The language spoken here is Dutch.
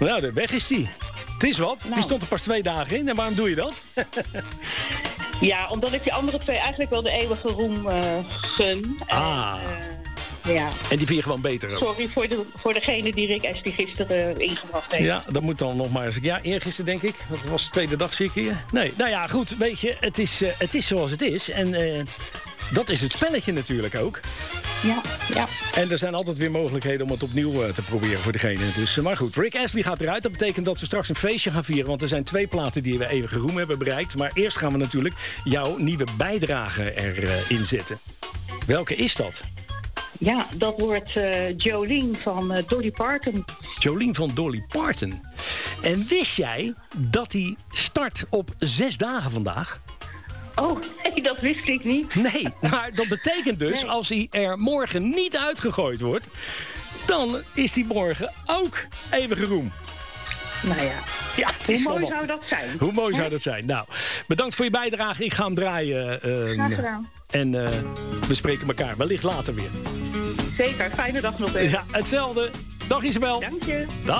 Nou, de weg is die. Het is wat. Nou. Die stond er pas 2 dagen in. En waarom doe je dat? Ja, omdat ik die andere 2 eigenlijk wel de eeuwige roem gun. Ja. En die vind je gewoon beter ook. Sorry voor degene die Rick Astley gisteren ingebracht heeft. Ja, dat moet dan nog maar eens. Ja, eergisteren denk ik. Want het was de 2e dag, zie ik hier. Nee, nou ja, goed. Weet je, het is zoals het is. En dat is het spelletje natuurlijk ook. Ja. En er zijn altijd weer mogelijkheden om het opnieuw te proberen voor degene. Dus, maar goed, Rick Astley gaat eruit. Dat betekent dat we straks een feestje gaan vieren. Want er zijn 2 platen die we eeuwige roem hebben bereikt. Maar eerst gaan we natuurlijk jouw nieuwe bijdrage erin zetten. Welke is dat? Ja, dat wordt Jolene van Dolly Parton. Jolene van Dolly Parton. En wist jij dat die start op 6 dagen vandaag? Oh, nee, dat wist ik niet. Nee, maar dat betekent dus, als hij er morgen niet uitgegooid wordt, dan is die morgen ook eeuwige roem. Nou ja, het is hoe mooi wat. zou dat zijn? Hoe mooi zou dat zijn? Nou, bedankt voor je bijdrage. Ik ga hem draaien. Graag gedaan. En we spreken elkaar wellicht later weer. Zeker, fijne dag nog even. Ja, hetzelfde. Dag Isabel. Dank je. Dag.